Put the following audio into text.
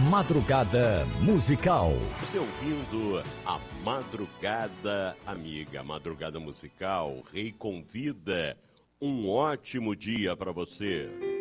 Madrugada Musical. Você ouvindo a Madrugada Amiga, Madrugada Musical, Rei convida. Um ótimo dia para você.